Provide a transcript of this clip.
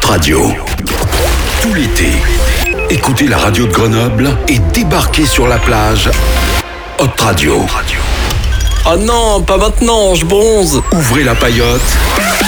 Radio. Tout l'été, écoutez la radio de Grenoble et débarquez sur la plage Hot Radio. Oh non, pas maintenant, je bronze. Ouvrez la paillote